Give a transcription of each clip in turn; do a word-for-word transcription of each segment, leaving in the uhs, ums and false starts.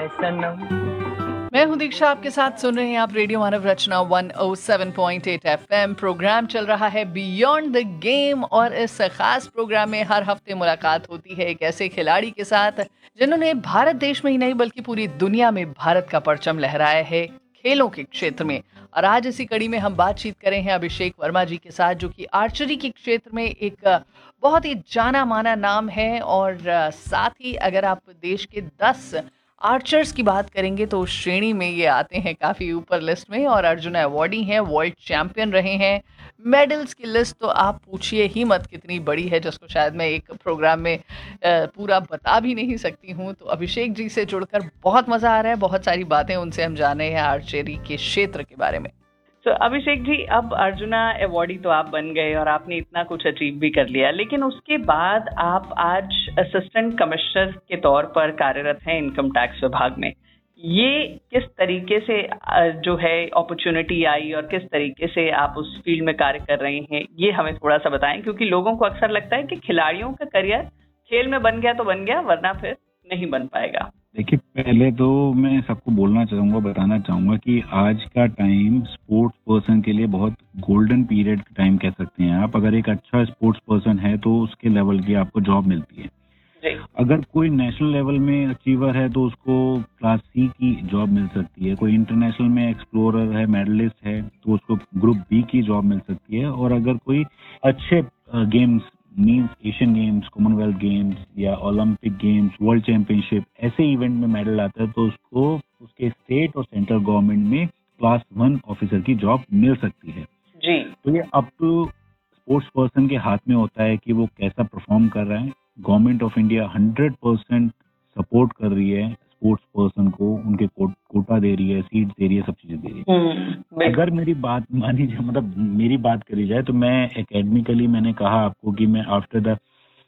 है सनम। मैं हूं दीक्षा, आपके साथ सुन रहे हैं आप रेडियो मानव रचना one O seven point eight FM. Programme चल रहा है बियॉन्ड द गेम और इस खास प्रोग्राम में हर हफ्ते मुलाकात होती है एक ऐसे खिलाड़ी के साथ जिन्होंने भारत देश में ही नहीं बल्कि पूरी दुनिया में भारत का परचम लहराया है खेलों के क्षेत्र में। और आज इसी कड़ी में हम बातचीत करें हैं अभिषेक वर्मा जी के साथ, जो कि आर्चरी के क्षेत्र में एक बहुत ही जाना माना नाम है। और साथ ही अगर आप देश के दस आर्चर्स की बात करेंगे तो उस श्रेणी में ये आते हैं काफ़ी ऊपर लिस्ट में। और अर्जुन अवॉर्डी हैं, वर्ल्ड चैंपियन रहे हैं। मेडल्स की लिस्ट तो आप पूछिए ही मत कितनी बड़ी है, जिसको शायद मैं एक प्रोग्राम में पूरा बता भी नहीं सकती हूँ। तो अभिषेक जी से जुड़कर बहुत मज़ा आ रहा है, बहुत सारी बातें उनसे हम जाने हैं आर्चरी के क्षेत्र के बारे में। तो अभिषेक जी, अब अर्जुना अवॉर्डी तो आप बन गए और आपने इतना कुछ अचीव भी कर लिया, लेकिन उसके बाद आप आज असिस्टेंट कमिश्नर के तौर पर कार्यरत हैं इनकम टैक्स विभाग में। ये किस तरीके से जो है अपॉर्चुनिटी आई और किस तरीके से आप उस फील्ड में कार्य कर रहे हैं, ये हमें थोड़ा सा बताएं, क्योंकि लोगों को अक्सर लगता है कि खिलाड़ियों का करियर खेल में बन गया तो बन गया, वरना फिर नहीं बन पाएगा। देखिए, पहले तो मैं सबको बोलना चाहूँगा, बताना चाहूँगा कि आज का टाइम स्पोर्ट्स पर्सन के लिए बहुत गोल्डन पीरियड का टाइम कह सकते हैं आप। अगर एक अच्छा स्पोर्ट्स पर्सन है तो उसके लेवल की आपको जॉब मिलती है। अगर कोई नेशनल लेवल में अचीवर है तो उसको क्लास सी की जॉब मिल सकती है। कोई इंटरनेशनल में एक्सप्लोरर है, मेडलिस्ट है, तो उसको ग्रुप बी की जॉब मिल सकती है। और अगर कोई अच्छे games means Asian games, Commonwealth games या ओलंपिक गेम्स, वर्ल्ड चैंपियनशिप, ऐसे इवेंट में मेडल आता है तो उसको उसके स्टेट और सेंट्रल गवर्नमेंट में क्लास वन ऑफिसर की जॉब मिल सकती है जी। तो ये अप टू स्पोर्ट्स पर्सन के हाथ में होता है कि वो कैसा परफॉर्म कर रहा है। Government of India hundred percent support कर रही है स्पोर्ट्स पर्सन को, उनके को, कोटा दे रही है, सीट दे रही है, सब चीजें दे रही है। अगर मेरी बात मानी जाए, मतलब मेरी बात करी जाए, तो मैं एकेडमिकली मैंने कहा आपको कि मैं आफ्टर द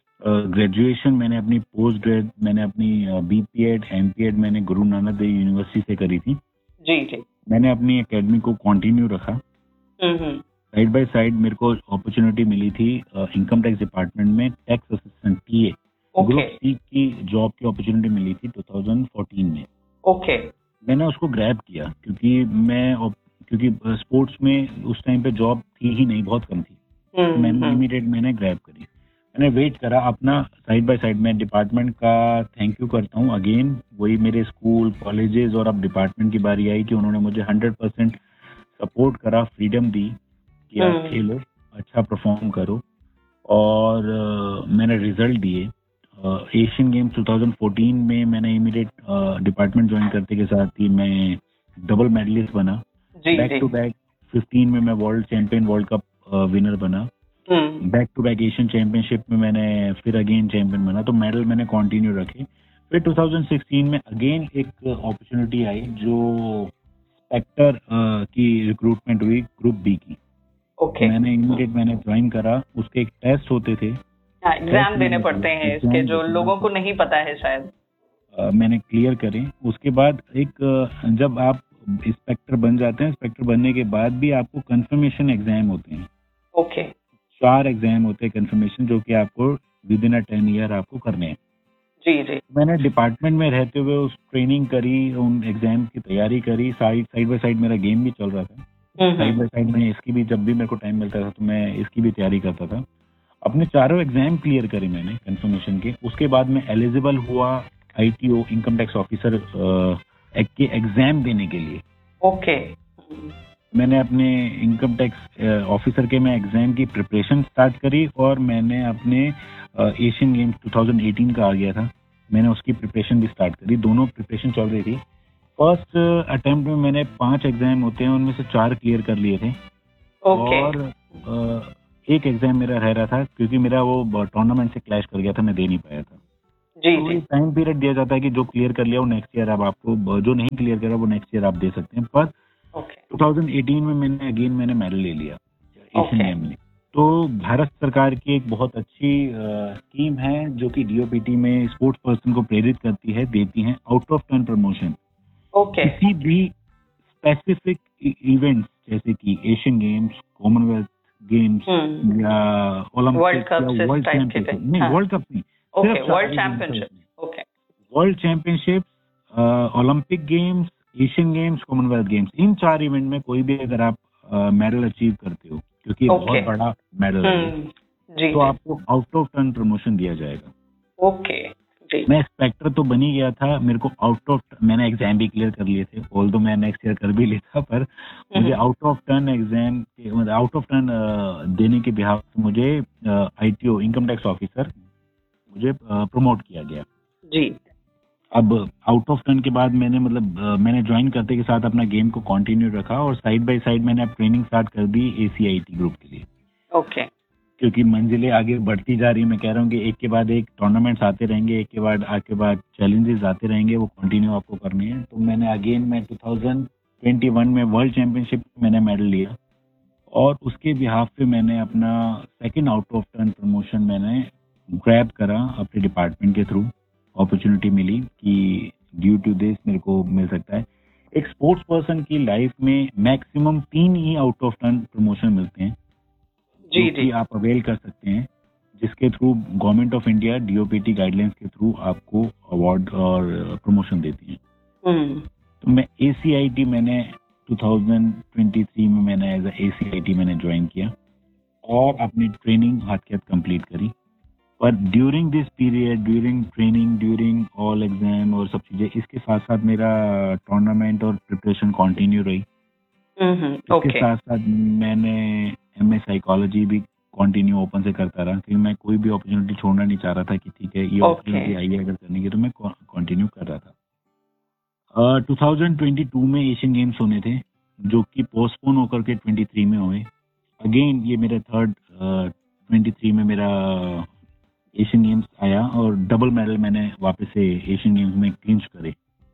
ग्रेजुएशन मैंने अपनी पोस्ट ग्रेड मैंने अपनी बीपीएड एमपीएड मैंने गुरु नानक देव यूनिवर्सिटी से करी थी। जी जी। मैंने अपनी एकेडमी को कंटिन्यू रखा। साइड बाय साइड मेरे को अपॉर्चुनिटी मिली थी इनकम टैक्स डिपार्टमेंट में tax assistant TA group C की जॉब की अपॉर्चुनिटी मिली थी दो हज़ार चौदह में। ओके। मैंने उसको ग्रैब किया क्योंकि मैं क्योंकि स्पोर्ट्स में उस टाइम पे जॉब थी ही नहीं, बहुत कम थी। तो मैंने इमीडिएट मैंने ग्रैब करी। मैंने वेट करा अपना साइड बाय साइड। मैं डिपार्टमेंट का थैंक यू करता हूँ अगेन, वही मेरे स्कूल कॉलेजेस और अब डिपार्टमेंट की बारी आई कि उन्होंने मुझे हंड्रेड परसेंट सपोर्ट करा, फ्रीडम दी कि आप खेलो, अच्छा परफॉर्म करो। और uh, मैंने रिजल्ट दिए। एशियन गेम्स दो हज़ार चौदह में मैंने इमीडिएट डिपार्टमेंट ज्वाइन करते के साथ ही मैं डबल मेडलिस्ट बना। बैक टू बैक फिफ्टीन में मैं world champion, world cup winner बना। Back to back Asian championship में मैंने फिर अगेन चैंपियन बना। तो मेडल मैंने कंटिन्यू रखे। फिर दो हज़ार सोलह में अगेन एक अपॉर्चुनिटी आई जो स्पेक्टर uh, की रिक्रूटमेंट हुई ग्रुप बी की। ओके। okay. मैंने इमीडिएट मैंने ज्वाइन करा। उसके एक टेस्ट होते थे, एग्जाम देने पड़ते हैं इसके, जो लोगों को नहीं पता है शायद। uh, मैंने क्लियर करे। उसके बाद एक uh, जब आप इंस्पेक्टर बन जाते हैं, इंस्पेक्टर बनने के बाद भी आपको कंफर्मेशन एग्जाम होते हैं। Okay okay. चार एग्जाम होते हैं कंफर्मेशन, जो कि आपको with in a ten year आपको करने हैं। जी जी। मैंने डिपार्टमेंट में रहते हुए उस ट्रेनिंग करी, उन एग्जाम की तैयारी करी। साइड साइड बाय साइड मेरा गेम भी चल रहा था। साइड बाय साइड में इसकी भी, जब भी मेरे को टाइम मिलता था तो मैं इसकी भी तैयारी करता था। अपने चारों एग्जाम क्लियर करे मैंने कंफर्मेशन के। उसके बाद मैं एलिजिबल हुआ आईटीओ इनकम टैक्स ऑफिसर के एग्जाम देने के लिए। ओके। मैंने अपने इनकम टैक्स ऑफिसर के मैं एग्जाम की प्रिपरेशन स्टार्ट करी और मैंने अपने एशियन गेम्स दो हज़ार अठारह का आ गया था, मैंने उसकी प्रिपरेशन भी स्टार्ट करी। दोनों प्रिपरेशन चल रही थी। फर्स्ट अटेम्प्ट में मैंने पांच एग्जाम होते हैं, उनमें से चार क्लियर कर लिए थे। okay. और आ, एक एग्जाम मेरा रह रहा था क्योंकि मेरा वो टूर्नामेंट से क्लैश कर गया था, मैं दे नहीं पाया था। जी तो जी। टाइम पीरियड दिया जाता है कि जो क्लियर कर लिया वो नेक्स्ट ईयर अब आपको, जो नहीं क्लियर करा वो नेक्स्ट ईयर आप दे सकते हैं। पर okay. दो हज़ार अठारह में मैंने अगेन मैंने मेडल ले लिया एशियन गेम में। तो भारत सरकार की एक बहुत अच्छी स्कीम है जो कि डीओपीटी में स्पोर्ट्स पर्सन को प्रेरित करती है, देती है out of turn promotion. Okay. किसी भी स्पेसिफिक इवेंट्स जैसे कि एशियन गेम्स, कॉमनवेल्थ गेम्स या ओलंपिक या वर्ल्ड चैंपियनशिप, नहीं वर्ल्ड कप नहीं, okay, world championship. Okay. World championship Olympic games, Asian games, Commonwealth games, इन चार इवेंट में कोई भी अगर आप मेडल अचीव करते हो, क्योंकि okay. बहुत बड़ा मेडल है, तो आपको आउट ऑफ टर्न प्रमोशन दिया जाएगा। ओके जी। मैं इंस्पेक्टर तो बन ही गया था, मेरे को आउट ऑफ, मैंने एग्जाम भी क्लियर कर लिए थे, ऑल दो मैं नेक्स्ट ईयर कर भी लेता, पर मुझे आउट ऑफ टर्न एग्जाम, मतलब आउट ऑफ टर्न देने के बिहाफ से मुझे आईटीओ, इनकम टैक्स ऑफिसर, मुझे प्रमोट किया गया जी। अब आउट ऑफ टर्न के बाद मैंने मतलब मैंने ज्वाइन करते के साथ अपना गेम को कंटिन्यू रखा और साइड बाय साइड मैंने अब ट्रेनिंग स्टार्ट कर दी एसीआईटी ग्रुप के लिए। Okay okay. क्योंकि मंजिलें आगे बढ़ती जा रही है, मैं कह रहा हूँ कि एक के बाद एक टूर्नामेंट्स आते रहेंगे, एक के बाद आगे बाद चैलेंजेस आते रहेंगे, वो कंटिन्यू आपको करने हैं। तो मैंने अगेन मैं टू थाउजेंड ट्वेंटी वन में वर्ल्ड चैंपियनशिप मैंने मेडल लिया और उसके बिहाफ पे मैंने अपना second out of turn promotion मैंने ग्रैब करा अपने डिपार्टमेंट के थ्रू। अपॉर्चुनिटी मिली कि ड्यू टू दिस मेरे को मिल सकता है। एक स्पोर्ट्स पर्सन की लाइफ में मैक्सिमम तीन ही आउट ऑफ टर्न प्रमोशन मिलते हैं जी जी आप अवेल कर सकते हैं, जिसके through government of India DOPT guidelines के थ्रू आपको अवार्ड और प्रमोशन देती है। तो मैं एसीआईटी मैंने टू थाउजेंड ट्वेंटी थ्री में मैंने एज ए एसीआईटी मैंने ज्वाइन किया और अपनी ट्रेनिंग हाथ के हाथ कंप्लीट करी। पर during this period, during training, during all exam और सब चीजें, इसके साथ साथ मेरा टूर्नामेंट और प्रिपरेशन कंटिन्यू रही। इसके okay. साथ साथ मैंने एमए साइकोलॉजी भी कंटिन्यू ओपन से करता रहा, क्योंकि मैं कोई भी अपॉर्चुनिटी छोड़ना नहीं चाह रहा था कि ठीक है ये अपॉर्चुनिटी आई है अगर करने की, तो मैं कंटिन्यू कर रहा था। टू थाउजेंड ट्वेंटी टू में एशियन गेम्स होने थे जो कि पोस्टपोन होकर के ट्वेंटी थ्री में हुए। अगेन ये मेरा थर्ड ट्वेंटी थ्री में मेरा एशियन गेम्स आया और डबल मेडल मैंने वापस से एशियन गेम्स में क्लिंच करे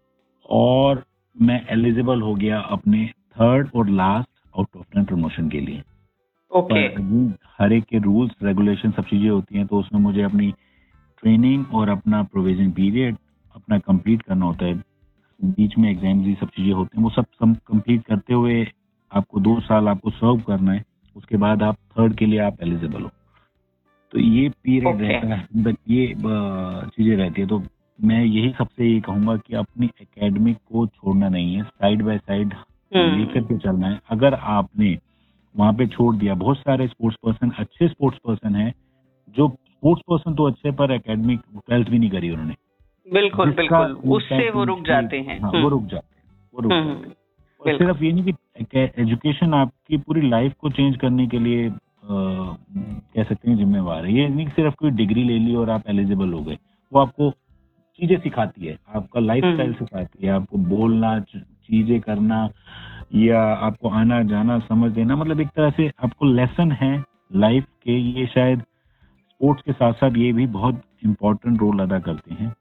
और मैं एलिजिबल हो गया अपने थर्ड और last out of turn promotion के लिए। Okay okay. हर एक के रूल्स रेगुलेशन सब चीजें होती हैं, तो उसमें मुझे अपनी ट्रेनिंग और अपना प्रोविजन पीरियड अपना कंप्लीट करना होता है। बीच में एग्जाम्स भी सब चीजें होती हैं, वो सब सब कंप्लीट करते हुए आपको दो साल आपको सर्व करना है, उसके बाद आप थर्ड के लिए आप एलिजिबल हो। तो ये पीरियड okay. रहता है, बट ये चीजें रहती है। तो मैं यही सबसे ये कहूंगा कि अपनी एकेडमिक को छोड़ना नहीं है, साइड बाय साइड लेकर के चलना है। अगर आपने वहां पे छोड़ दिया, बहुत सारे स्पोर्ट्स पर्सन, अच्छे स्पोर्ट्स पर्सन हैं जो स्पोर्ट्स पर्सन तो अच्छे पर एकेडमिक ट्वेल्थ भी नहीं करी उन्होंने, बिल्कुल बिल्कुल उससे वो रुक जाते हैं। हाँ, वो रुक जाते हैं वो रुक जाते हैं और सिर्फ ये नहीं कि एजुकेशन आपकी पूरी लाइफ को चेंज करने के लिए आ, कह सकते हैं जिम्मेवार है। ये नहीं सिर्फ कोई डिग्री ले ली और आप एलिजिबल हो गए, वो आपको चीजें सिखाती है, आपका लाइफ स्टाइल सिखाती है, आपको बोलना, चीजें करना या आपको आना जाना समझ देना, मतलब एक तरह से आपको लेसन है लाइफ के। ये शायद स्पोर्ट्स के साथ साथ ये भी बहुत इम्पोर्टेंट रोल अदा करते हैं,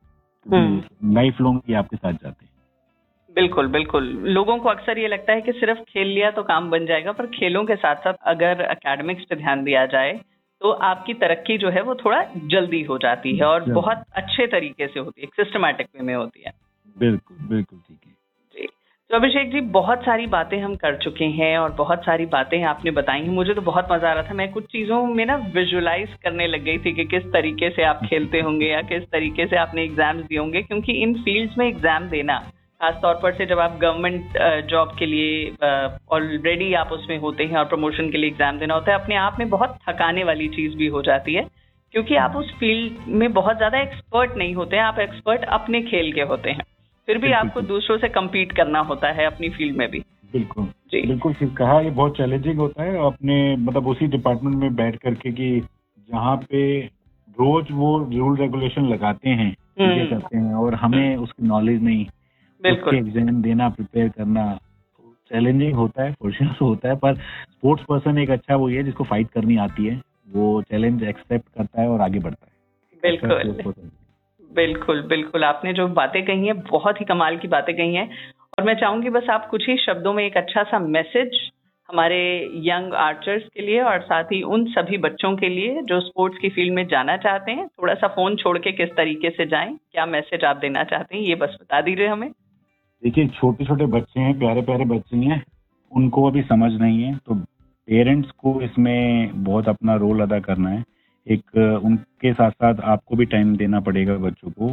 लाइफ लॉन्ग ये आपके साथ जाते हैं। बिल्कुल बिल्कुल। लोगों को अक्सर ये लगता है कि सिर्फ खेल लिया तो काम बन जाएगा, पर खेलों के साथ साथ अगर एकेडमिक्स पे ध्यान दिया जाए तो आपकी तरक्की जो है वो थोड़ा जल्दी हो जाती है और बहुत अच्छे तरीके से होती है, सिस्टमैटिक वे में होती है। बिल्कुल बिल्कुल ठीक है जी। तो अभिषेक जी, बहुत सारी बातें हम कर चुके हैं और बहुत सारी बातें आपने बताई हैं। मुझे तो बहुत मजा आ रहा था, मैं कुछ चीजों में ना विजुअलाइज करने लग गई थी कि किस तरीके से आप खेलते होंगे या किस तरीके से आपने एग्जाम्स दिए होंगे, क्योंकि इन फील्ड्स में एग्जाम देना, खासतौर पर से जब आप गवर्नमेंट जॉब के लिए ऑलरेडी आप उसमें होते हैं और प्रमोशन के लिए एग्जाम देना होता है, अपने आप में बहुत थकाने वाली चीज भी हो जाती है, क्योंकि आप उस फील्ड में बहुत ज्यादा एक्सपर्ट नहीं होते हैं, आप एक्सपर्ट अपने खेल के होते हैं, फिर भी आपको दूसरों से कम्पीट करना होता है अपनी फील्ड में भी। बिल्कुल जी, बिल्कुल ठीक कहा। ये बहुत चैलेंजिंग होता है अपने मतलब उसी डिपार्टमेंट में बैठ करके कि जहाँ पे रोज वो रूल रेगुलेशन लगाते हैं, चीजें करते हैं और हमें उसकी नॉलेज नहीं, उसके एग्जाम देना, प्रिपेयर करना चैलेंजिंग होता है, फॉर्चुनेट होता है। पर स्पोर्ट्स पर्सन एक अच्छा वो है जिसको फाइट करनी आती है, वो चैलेंज एक्सेप्ट करता है और आगे बढ़ता है। बिल्कुल बिल्कुल बिल्कुल। आपने जो बातें कही हैं बहुत ही कमाल की बातें कही हैं, और मैं चाहूंगी बस आप कुछ ही शब्दों में एक अच्छा सा मैसेज हमारे यंग आर्चर्स के लिए और साथ ही उन सभी बच्चों के लिए जो स्पोर्ट्स की फील्ड में जाना चाहते हैं, थोड़ा सा फोन छोड़ के किस तरीके से जाएं, क्या मैसेज आप देना चाहते हैं, ये बस बता दीजिए हमें। देखिए, छोटे छोटे बच्चे हैं, प्यारे प्यारे बच्चे हैं, उनको अभी समझ नहीं है, तो पेरेंट्स को इसमें बहुत अपना रोल अदा करना है। एक उनके साथ साथ आपको भी टाइम देना पड़ेगा बच्चों को,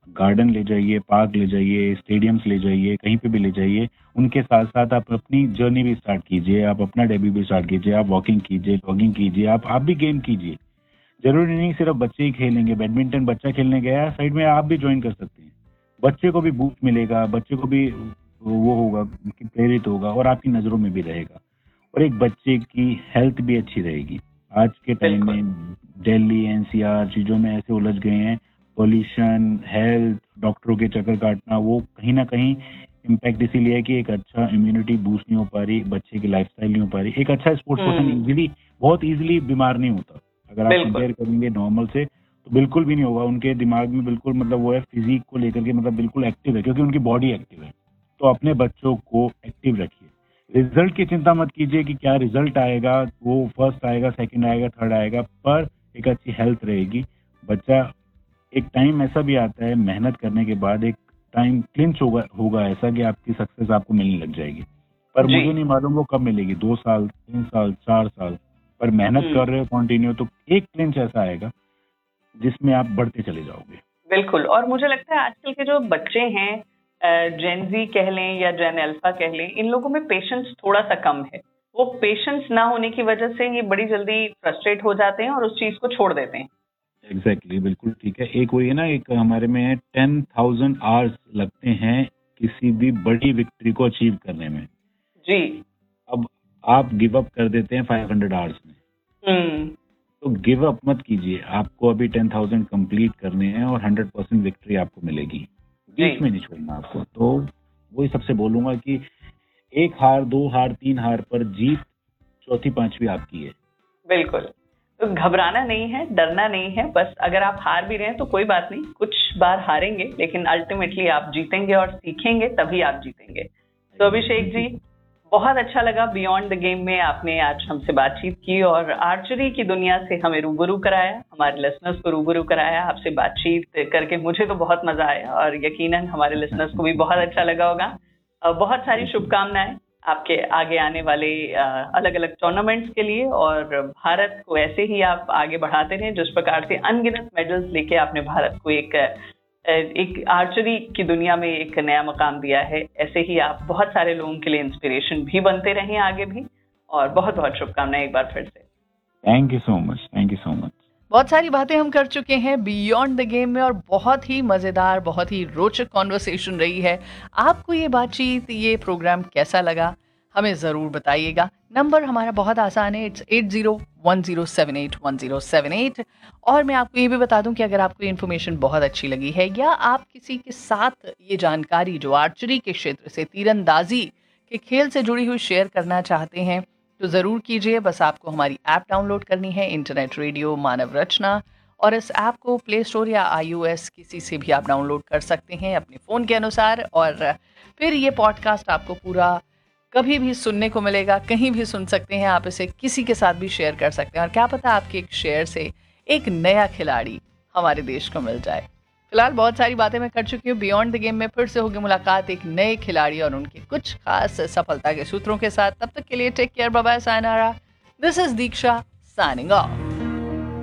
गार्डन ले जाइए, पार्क ले जाइए, स्टेडियम्स ले जाइए, कहीं पे भी ले जाइए। उनके साथ साथ आप अपनी जर्नी भी स्टार्ट कीजिए, आप अपना डेब्यू भी स्टार्ट कीजिए, आप वॉकिंग कीजिए, जॉगिंग कीजिए, आप आप भी गेम कीजिए। जरूरी नहीं सिर्फ बच्चे ही खेलेंगे। बैडमिंटन बच्चा खेलने गया, साइड में आप भी ज्वाइन कर सकते हैं। बच्चे को भी बूस्ट मिलेगा, बच्चे को भी वो होगा कि प्रेरित होगा और आपकी नजरों में भी रहेगा, और एक बच्चे की हेल्थ भी अच्छी रहेगी। आज के टाइम में दिल्ली एनसीआर चीजों में ऐसे उलझ गए हैं, पॉल्यूशन, हेल्थ, डॉक्टरों के चक्कर काटना, वो कहीं ना कहीं इम्पैक्ट इसीलिए है कि एक अच्छा इम्यूनिटी बूस्ट नहीं हो पा रही, बच्चे की लाइफस्टाइल नहीं हो पा रही। एक अच्छा स्पोर्ट्स पर्सन इजीली बहुत इजीली बीमार नहीं होता। अगर आप कंपेयर करेंगे नॉर्मल से तो बिल्कुल भी नहीं होगा। उनके दिमाग में बिल्कुल मतलब वो है फिजिक को लेकर के मतलब बिल्कुल एक्टिव है, क्योंकि उनकी बॉडी एक्टिव है। तो अपने बच्चों को एक्टिव रखिए। रिजल्ट की चिंता मत कीजिए कि क्या रिजल्ट आएगा, वो फर्स्ट आएगा, सेकंड आएगा, थर्ड आएगा, पर एक अच्छी हेल्थ रहेगी। बच्चा एक टाइम ऐसा भी आता है मेहनत करने के बाद, एक टाइम क्लिंच होगा होगा ऐसा कि आपकी सक्सेस आपको मिलने लग जाएगी। पर मुझे नहीं मालूम वो कब मिलेगी, दो साल, तीन साल, चार साल, पर मेहनत कर रहे हो कंटिन्यू तो एक क्लिंच ऐसा आएगा जिसमें आप बढ़ते चले जाओगे। बिल्कुल। और मुझे लगता है आजकल के जो बच्चे हैं, जेन जी कह लें या जेन अल्फा कह लें, इन लोगों में पेशेंस थोड़ा सा कम है। वो पेशेंस ना होने की वजह से ये बड़ी जल्दी फ्रस्ट्रेट हो जाते हैं और उस चीज को छोड़ देते हैं। एग्जैक्टली exactly, बिल्कुल ठीक है। एक वही है ना, एक हमारे में है टेन थाउजेंड आवर्स लगते हैं किसी भी बड़ी विक्ट्री को अचीव करने में जी। अब आप गिव अप कर देते हैं फाइव हंड्रेड आवर्स में। हम्म तो गिव अप मत कीजिए, आपको अभी टेन थाउजेंड कंप्लीट करने हैं और हंड्रेड परसेंट विक्ट्री आपको मिलेगी, बीच में नहीं छोड़ना आपको। तो वही सबसे बोलूंगा कि एक हार, दो हार, तीन हार पर जीत चौथी पांचवी आपकी है। बिल्कुल। तो घबराना नहीं है, डरना नहीं है। बस अगर आप हार भी रहे हैं तो कोई बात नहीं, कुछ बार हारेंगे लेकिन अल्टीमेटली आप जीतेंगे और सीखेंगे, तभी आप जीतेंगे। तो अभिषेक जी, बहुत अच्छा लगा बियॉन्ड द गेम में आपने आज हमसे बातचीत की और आर्चरी की दुनिया से हमें रूबरू कराया, हमारे लिसनर्स को रूबरू कराया। आपसे बातचीत करके मुझे तो बहुत मजा आया और यकीनन हमारे लिसनर्स को भी बहुत अच्छा लगा होगा। बहुत सारी शुभकामनाएं आपके आगे आने वाले अलग अलग टूर्नामेंट्स के लिए, और भारत को ऐसे ही आप आगे बढ़ाते रहें। जिस प्रकार से अनगिनत मेडल्स लेके आपने भारत को एक एक आर्चरी की दुनिया में एक नया मकाम दिया है, ऐसे ही आप बहुत सारे लोगों के लिए इंस्पिरेशन भी बनते रहें आगे भी। और बहुत बहुत शुभकामनाएं एक बार फिर से। Thank you so much, thank you so much. बहुत सारी बातें हम कर चुके हैं बियॉन्ड द गेम में और बहुत ही मज़ेदार, बहुत ही रोचक कॉन्वर्सेशन रही है। आपको ये बातचीत, ये प्रोग्राम कैसा लगा हमें ज़रूर बताइएगा। नंबर हमारा बहुत आसान है, it's eight zero one zero seven eight one zero seven eight. और मैं आपको ये भी बता दूं कि अगर आपको इन्फॉर्मेशन बहुत अच्छी लगी है या आप किसी के साथ ये जानकारी जो आर्चरी के क्षेत्र से, तीरंदाजी के खेल से जुड़ी हुई शेयर करना चाहते हैं तो ज़रूर कीजिए। बस आपको हमारी ऐप डाउनलोड करनी है, इंटरनेट रेडियो मानव रचना, और इस ऐप को प्ले स्टोर या आईओएस किसी से भी आप डाउनलोड कर सकते हैं अपने फ़ोन के अनुसार। और फिर ये पॉडकास्ट आपको पूरा कभी भी सुनने को मिलेगा, कहीं भी सुन सकते हैं आप इसे, किसी के साथ भी शेयर कर सकते हैं। और क्या पता आपके एक शेयर से एक नया खिलाड़ी हमारे देश को मिल जाए। फिलहाल बहुत सारी बातें मैं कर चुकी हूँ। बियॉन्ड द गेम में फिर से होगी मुलाकात एक नए खिलाड़ी और उनके कुछ खास सफलता के सूत्रों के साथ। तब तक के लिए take care, bye bye, sayonara. This is Diksha signing off.